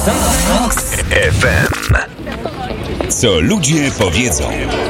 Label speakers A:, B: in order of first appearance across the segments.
A: FM. Co ludzie powiedzą.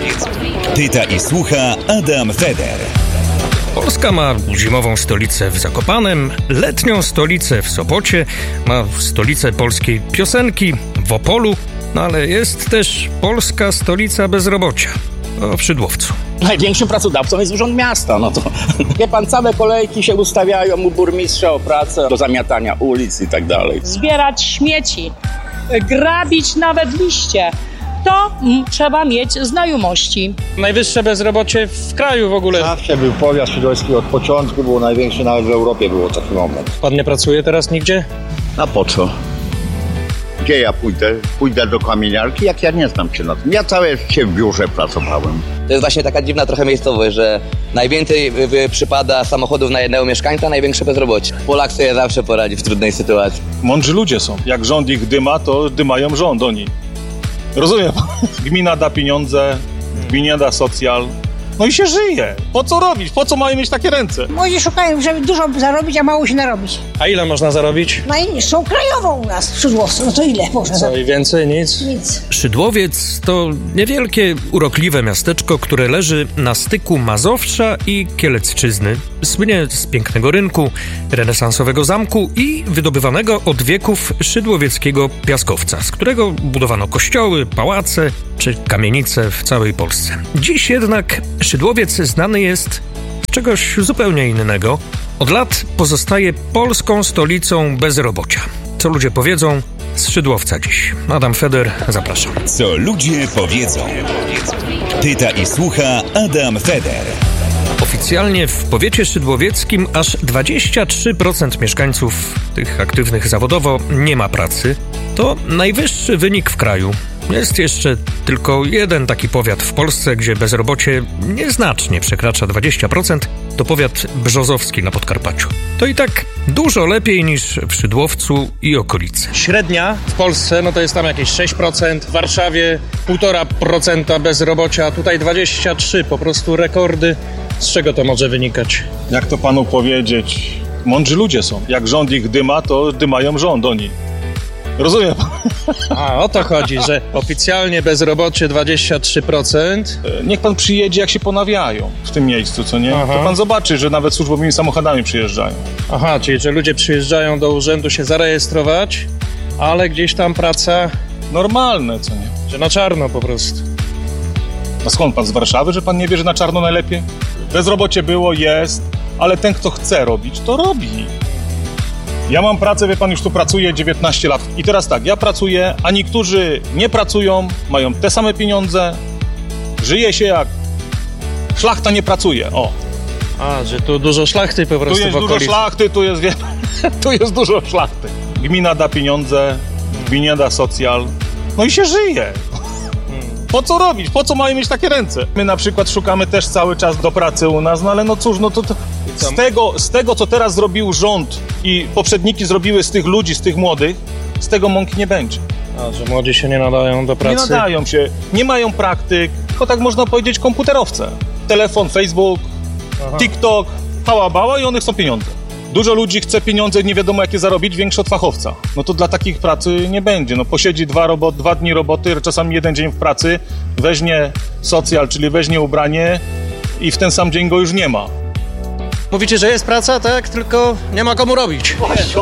A: Pyta i słucha Adam Feder.
B: Polska ma zimową stolicę w Zakopanem, letnią stolicę w Sopocie, ma stolicę polskiej piosenki w Opolu, no ale jest też polska stolica bezrobocia w Szydłowcu.
C: Największym pracodawcą jest Urząd Miasta, no to wie pan, całe kolejki się ustawiają u burmistrza o pracę, do zamiatania ulic i tak dalej.
D: Zbierać śmieci, grabić nawet liście. To trzeba mieć znajomości.
B: Najwyższe bezrobocie w kraju w ogóle.
E: Zawsze był powiat szydłowski, od początku było największy, nawet w Europie było taki moment.
B: Pan nie pracuje teraz nigdzie?
E: A po co? Gdzie ja pójdę? Pójdę do kamieniarki, jak ja nie znam się na tym. Ja całe życie w biurze pracowałem.
F: To jest właśnie taka dziwna trochę miejscowość, że najwięcej przypada samochodów na jednego mieszkańca, największe bezrobocie. Polak sobie zawsze poradzi w trudnej sytuacji.
G: Mądrzy ludzie są. Jak rząd ich dyma, to dymają rząd oni. Rozumiem. Gmina da pieniądze, gmina da socjal. No i się żyje. Po co robić? Po co mają mieć takie ręce?
H: Młodzi szukają, żeby dużo zarobić, a mało się narobić.
B: A ile można zarobić?
H: Najniższą krajową u nas w Szydłowcu. No to ile można
B: Co i więcej? Nic?
H: Nic.
B: Szydłowiec to niewielkie, urokliwe miasteczko, które leży na styku Mazowsza i Kielecczyzny. Słynie z pięknego rynku, renesansowego zamku i wydobywanego od wieków szydłowieckiego piaskowca, z którego budowano kościoły, pałace czy kamienice w całej Polsce. Dziś jednak Szydłowiec znany jest z czegoś zupełnie innego. Od lat pozostaje polską stolicą bezrobocia. Co ludzie powiedzą, z Szydłowca dziś. Adam Feder, zapraszam.
A: Co ludzie powiedzą. Pyta i słucha Adam Feder.
B: Oficjalnie w powiecie szydłowieckim aż 23% mieszkańców, tych aktywnych zawodowo, nie ma pracy. To najwyższy wynik w kraju. Jest jeszcze tylko jeden taki powiat w Polsce, gdzie bezrobocie nieznacznie przekracza 20%. To powiat brzozowski na Podkarpaciu. To i tak dużo lepiej niż w Szydłowcu i okolicy. Średnia w Polsce, no to jest tam jakieś 6%, w Warszawie 1,5% bezrobocia, a tutaj 23%, po prostu rekordy. Z czego to może wynikać?
G: Jak to panu powiedzieć? Mądrzy ludzie są. Jak rząd ich dyma, to dymają rząd oni. Rozumiem.
B: A, o to chodzi, że oficjalnie bezrobocie 23%.
G: Niech pan przyjedzie, jak się ponawiają w tym miejscu, co nie?
B: Aha.
G: To pan zobaczy, że nawet służbowymi samochodami przyjeżdżają.
B: Aha, czyli że ludzie przyjeżdżają do urzędu się zarejestrować, ale gdzieś tam praca...
G: Normalne, co nie?
B: Że na czarno po prostu.
G: A skąd pan, z Warszawy, że pan nie wie, że na czarno najlepiej? Bezrobocie było, jest, ale ten, kto chce robić, to robi. Ja mam pracę, wie pan, już tu pracuję 19 lat. I teraz tak, ja pracuję, a niektórzy nie pracują, mają te same pieniądze, żyje się jak szlachta nie pracuje, o.
B: A, że tu dużo szlachty po prostu
G: Tu jest
B: w okolicy.
G: dużo szlachty, tu jest dużo szlachty. Gmina da pieniądze, gmina da socjal, no i się żyje. Po co robić? Po co mają mieć takie ręce? My na przykład szukamy też cały czas do pracy u nas, no ale no cóż, no to z tego, co teraz zrobił rząd i poprzedniki zrobiły z tych ludzi, z tych młodych, z tego mąki nie będzie.
B: A, że młodzi się nie nadają do pracy?
G: Nie nadają się, nie mają praktyk, tylko tak można powiedzieć komputerowce. Telefon, Facebook, TikTok, hała bała i one chcą pieniądze. Dużo ludzi chce pieniądze, nie wiadomo jakie zarobić, większe od fachowca. No to dla takich pracy nie będzie. No posiedzi 2 dni roboty, czasami 1 dzień w pracy, weźmie socjal, czyli weźmie ubranie i w ten sam dzień go już nie ma.
B: Mówicie, że jest praca, tak? Tylko nie ma komu robić.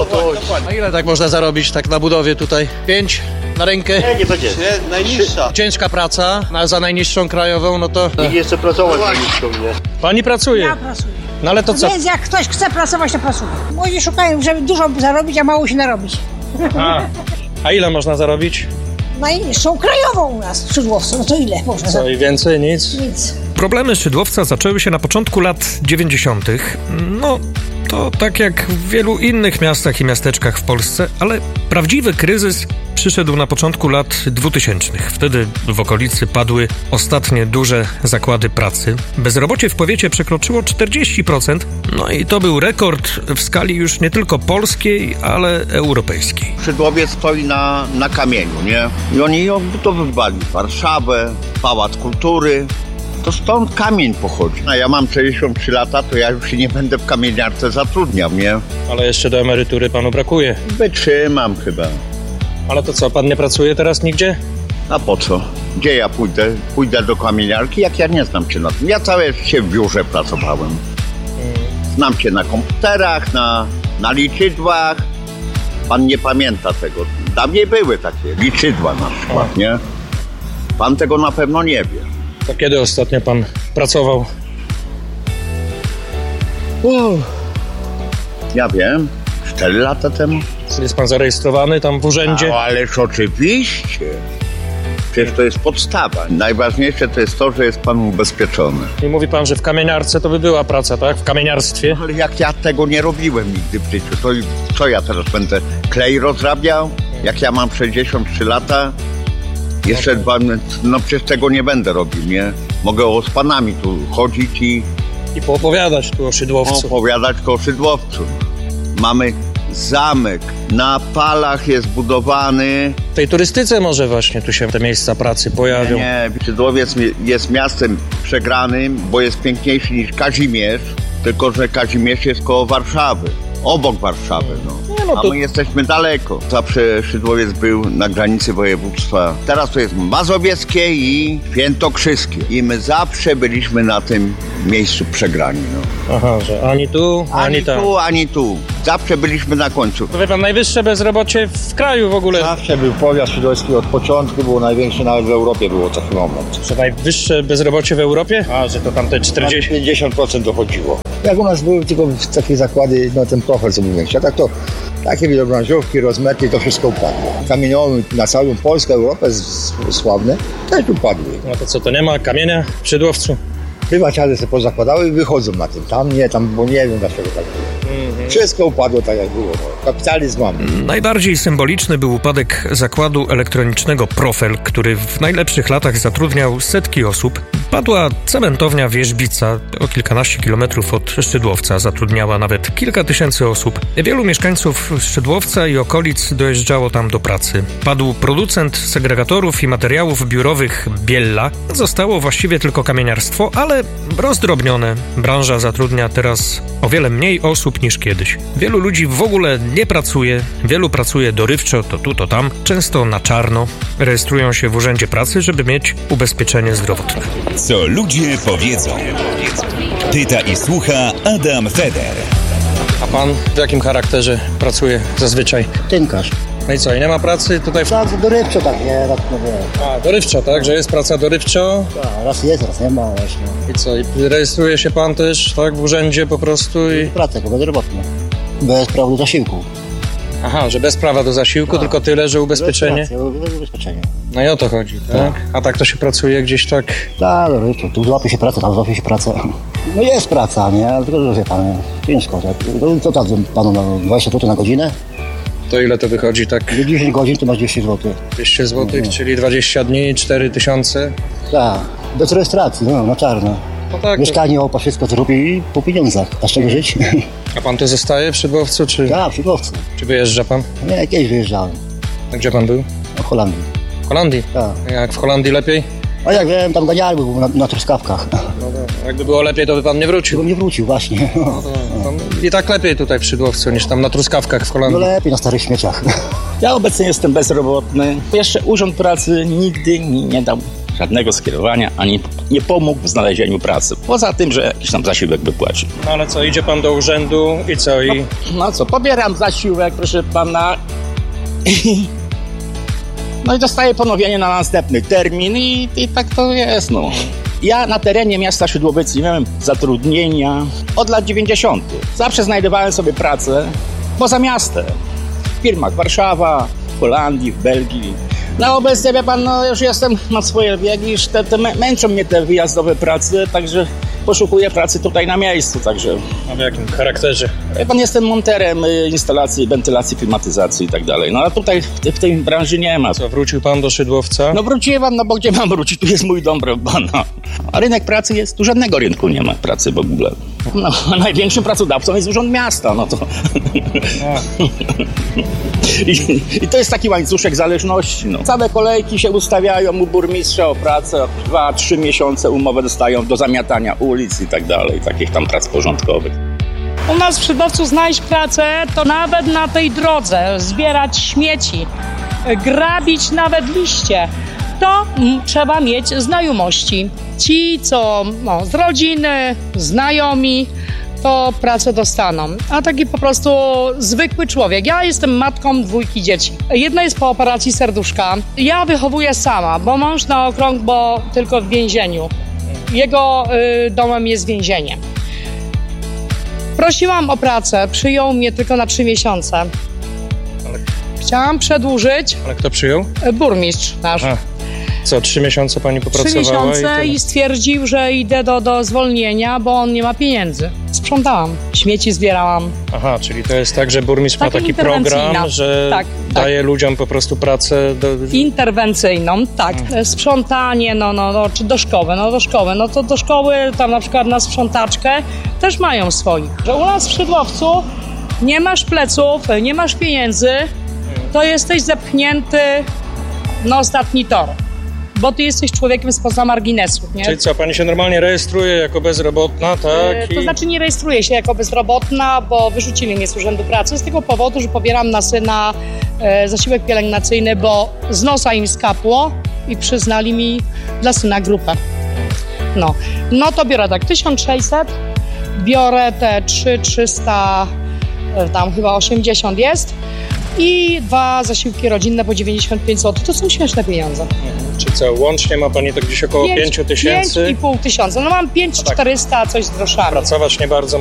B: A ile tak można zarobić tak na budowie tutaj? 5 na rękę?
E: Nie będzie. Najniższa.
B: Ciężka praca, za najniższą krajową, no to...
E: Nikt jeszcze pracować najniższą, nie?
B: Pani pracuje?
H: Ja pracuję.
B: No ale to co?
H: Więc jak ktoś chce pracować, to pracuje. Młodzi szukają, żeby dużo zarobić, a mało się narobić.
B: A ile można zarobić?
H: Najniższą krajową u nas w Szydłowcu. No to ile można
B: Co
H: zarobić?
B: i więcej? Nic?
H: Nic.
B: Problemy Szydłowca zaczęły się na początku lat 90. No, to tak jak w wielu innych miastach i miasteczkach w Polsce, ale prawdziwy kryzys przyszedł na początku lat 2000. Wtedy w okolicy padły ostatnie duże zakłady pracy. Bezrobocie w powiecie przekroczyło 40%. No i to był rekord w skali już nie tylko polskiej, ale europejskiej.
E: Szydłowiec stoi na kamieniu, nie? I oni odbudowywali Warszawę, Pałac Kultury. To stąd kamień pochodzi. A ja mam 63 lata, to ja już się nie będę w kamieniarce zatrudniał, nie?
B: Ale jeszcze do emerytury panu brakuje.
E: Wytrzymam chyba.
B: Ale to co, pan nie pracuje teraz nigdzie?
E: A po co? Gdzie ja pójdę? Pójdę do kamieniarki, jak ja nie znam się na tym. Ja całe życie w biurze pracowałem. Znam się na komputerach, na liczydłach. Pan nie pamięta tego. Dawniej były takie liczydła na przykład, nie? Pan tego na pewno nie wie.
B: To kiedy ostatnio pan pracował?
E: Ja wiem, 4 lata temu.
B: Jest pan zarejestrowany tam w urzędzie?
E: Ależ oczywiście. Przecież to jest podstawa. Najważniejsze to jest to, że jest pan ubezpieczony.
B: I mówi pan, że w kamieniarce to by była praca, tak? W kamieniarstwie?
E: Ale jak ja tego nie robiłem nigdy w życiu, to co ja teraz będę klej rozrabiał? Jak ja mam 63 lata, jeszcze no przecież tego nie będę robił, nie? Mogę z panami tu chodzić i
B: poopowiadać tu o Szydłowcu.
E: Opowiadać o Szydłowcu. Mamy zamek, na Palach jest budowany.
B: W tej turystyce może właśnie tu się te miejsca pracy pojawią.
E: Nie, Szydłowiec jest miastem przegranym, bo jest piękniejszy niż Kazimierz, tylko że Kazimierz jest koło Warszawy, obok Warszawy, A my jesteśmy daleko. Zawsze Szydłowiec był na granicy województwa. Teraz to jest Mazowieckie i Świętokrzyskie. I my zawsze byliśmy na tym miejscu przegrani.
B: Aha, że ani tu, ani tam.
E: Ani tu. Zawsze byliśmy na końcu.
B: To wie pan, najwyższe bezrobocie w kraju w ogóle.
I: Zawsze był powiat szydłowski od początku, było największe, nawet w Europie było taki moment.
B: Że najwyższe bezrobocie w Europie? A, że to tam te 40...
I: 50% dochodziło. Jak u nas były tylko takie zakłady, ten profil co był większy, a tak to takie wielobranżówki, rozmetki, to wszystko upadło. Kamienioły na całą Polskę, Europę sławne, też upadły.
B: No to co, to nie ma kamienia w Szydłowcu?
I: Prywaciarze sobie pozakładały i wychodzą na tym. Tam, bo nie wiem dlaczego tak było. Wszystko upadło tak jak było. Kapitalizm mamy.
B: Najbardziej symboliczny był upadek zakładu elektronicznego Profel, który w najlepszych latach zatrudniał setki osób. Padła cementownia Wierzbica, o kilkanaście kilometrów od Szydłowca, zatrudniała nawet kilka tysięcy osób. Wielu mieszkańców Szydłowca i okolic dojeżdżało tam do pracy. Padł producent segregatorów i materiałów biurowych Biella. Zostało właściwie tylko kamieniarstwo, ale rozdrobnione. Branża zatrudnia teraz o wiele mniej osób niż kiedyś. Wielu ludzi w ogóle nie pracuje, wielu pracuje dorywczo, to tu, to tam, często na czarno. Rejestrują się w urzędzie pracy, żeby mieć ubezpieczenie zdrowotne.
A: Co ludzie powiedzą. Pyta i słucha Adam Feder.
B: A pan w jakim charakterze pracuje zazwyczaj?
I: Tynkarz.
B: No i co, i nie ma pracy tutaj?
I: Tak, dorywczo tak, nie? Tak mówię.
B: A, dorywczo, tak? Że jest praca dorywczo?
I: Tak, raz jest, raz nie ma właśnie.
B: I co, i rejestruje się pan też, tak, w urzędzie po prostu i...
I: Pracę, bezrobotną. Bez prawa do zasiłku.
B: Aha, że bez prawa do zasiłku, tak. Tylko tyle, że ubezpieczenie?
I: Bez ubezpieczenia.
B: No i o to chodzi, tak? A tak to się pracuje gdzieś tak?
I: Tak, dorywczo. Tu złapie się pracę, tam złapie się pracę. No jest praca, nie? Tylko, że wie pan, ciężko. Tak? To tak panu na 20 zł na godzinę.
B: To ile to wychodzi tak?
I: 10 godzin to masz 200 zł.
B: 200 zł, czyli 20 dni, 4000?
I: Tak, bez rejestracji, na czarno.
B: No tak,
I: mieszkanie, opa, wszystko zrobi i po pieniądzach. A z czego żyć?
B: A pan tu zostaje w Szydłowcu, czy?
I: Tak, w Szydłowcu.
B: Czy wyjeżdża pan?
I: Nie, kiedyś wyjeżdżałem.
B: A gdzie pan był?
I: W Holandii.
B: W Holandii?
I: Tak.
B: Jak w Holandii lepiej?
I: A jak wiem, tam ganiarby był na truskawkach.
B: No tak. Jakby było lepiej, to by pan nie wrócił?
I: Nie wrócił, właśnie.
B: No I tak lepiej tutaj w Szydłowcu niż tam na truskawkach w Holandii.
I: No lepiej na starych śmieciach.
C: Ja obecnie jestem bezrobotny. Jeszcze Urząd Pracy nigdy mi nie dał żadnego skierowania, ani nie pomógł w znalezieniu pracy. Poza tym, że jakiś tam zasiłek wypłacił.
B: No ale co, idzie pan do urzędu i co?
C: No co, pobieram zasiłek, proszę pana. No i dostaję ponowienie na następny termin i tak to jest, Ja na terenie miasta Szydłowiec nie miałem zatrudnienia od lat 90. Zawsze znajdowałem sobie pracę poza miastem. W firmach Warszawa, w Holandii, w Belgii. No obecnie, wie pan, już jestem na swoje biegi, już męczą mnie te wyjazdowe prace, także poszukuję pracy tutaj na miejscu, także...
B: A w jakim charakterze?
C: Pan, jestem monterem instalacji, wentylacji, klimatyzacji i tak dalej. No a tutaj w tej branży nie ma.
B: Co, wrócił pan do Szydłowca?
C: No wróciłem, bo gdzie mam wrócić? Tu jest mój dom, pana. A rynek pracy jest, tu żadnego rynku nie ma pracy w ogóle. No, największym pracodawcą jest Urząd Miasta, to... I to jest taki łańcuszek zależności, Całe kolejki się ustawiają u burmistrza o pracę, 2-3 miesiące umowę dostają do zamiatania ulic i tak dalej, takich tam prac porządkowych.
D: U nas w Szydłowcu znaleźć pracę to nawet na tej drodze, zbierać śmieci, grabić nawet liście, to trzeba mieć znajomości. Ci, co z rodziny, znajomi, to pracę dostaną. A taki po prostu zwykły człowiek. Ja jestem matką 2 dzieci. Jedna jest po operacji serduszka. Ja wychowuję sama, bo mąż na okrąg, bo tylko w więzieniu. Jego domem jest więzienie. Prosiłam o pracę, przyjął mnie tylko na 3 miesiące. Chciałam przedłużyć.
B: Ale kto przyjął?
D: Burmistrz nasz.
B: Aha. Co, 3 miesiące pani popracowała?
D: 3 miesiące i stwierdził, że idę do zwolnienia, bo on nie ma pieniędzy. Sprzątałam, śmieci zbierałam.
B: Aha, czyli to jest tak, że burmistrz ma taki program, że daje ludziom po prostu pracę
D: interwencyjną, tak. Sprzątanie, czy do szkoły, to do szkoły, tam na przykład na sprzątaczkę też mają swoich. Że u nas w Szydłowcu nie masz pleców, nie masz pieniędzy, to jesteś zepchnięty na ostatni tor. Bo ty jesteś człowiekiem spoza marginesu, nie?
B: Czyli co, pani się normalnie rejestruje jako bezrobotna, tak?
D: To znaczy nie rejestruję się jako bezrobotna, bo wyrzucili mnie z urzędu pracy z tego powodu, że pobieram na syna zasiłek pielęgnacyjny, bo z nosa im skapło i przyznali mi dla syna grupę. No to biorę tak 1600, biorę te 300, tam chyba 80 jest i 2 zasiłki rodzinne po 95 zł. To są śmieszne pieniądze.
B: Czy co, łącznie ma pani to gdzieś około 5 tysięcy?
D: 5,5 tysiąca. No mam 5400, coś z groszami.
B: Pracować nie bardzo